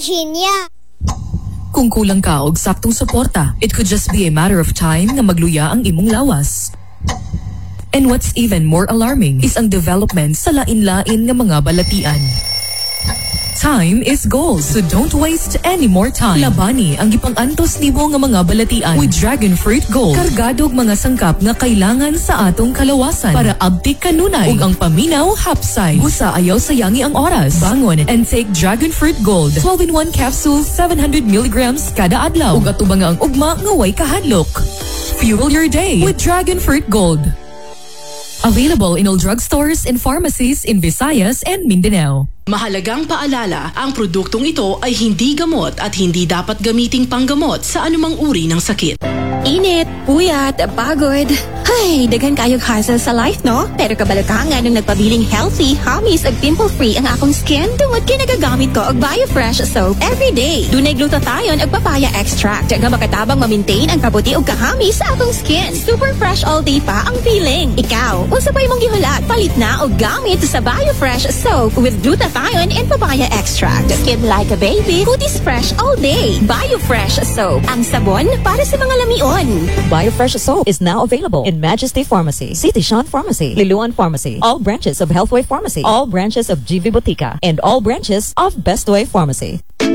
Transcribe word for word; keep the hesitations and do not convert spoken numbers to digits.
Virginia. Kung kulang ka og saktong suporta, it could just be a matter of time nga magluya ang imong lawas. And what's even more alarming is ang development sa lain-lain nga mga balatian. Time is gold, so don't waste any more time. Labani ang gipang-antos nimo nga mga balatian with Dragon Fruit Gold. Kargadog mga sangkap nga kailangan sa atong kalawasan para abtik kanunay ug ang paminaw hapsay. Busa ayaw sayangi ang oras. Bangon and take Dragon Fruit Gold. twelve in one capsules, seven hundred milligrams kada adlaw. Ug atubang nga ang ugma nga way kahadlok. Fuel your day with Dragon Fruit Gold. Available in all drugstores and pharmacies in Visayas and Mindanao. Mahalagang paalala, ang produktong ito ay hindi gamot at hindi dapat gamiting panggamot sa anumang uri ng sakit. Init, puyat, pagod. Ay, daghan kayog hassle sa life, no? Pero kabalukangan nung nagpabiling healthy, hamis ag pimple-free ang akong skin, tungod kay nagagamit ko og BioFresh soap every day. Dunay glutathione ag papaya extract nga makatabang ma-maintain ang kabuti ug kahamis sa akong skin. Super fresh all day pa ang feeling. Ikaw, unsa pa imong gihulat? Palit na og gamit sa BioFresh soap with glutathione and papaya extract. Skin like a baby, kutis fresh all day. BioFresh soap, ang sabon para sa mga lamion. BioFresh soap is now available in Majesty Pharmacy, City Sean Pharmacy, Liluan Pharmacy, all branches of Healthway Pharmacy, all branches of G V Botica, and all branches of Bestway Pharmacy.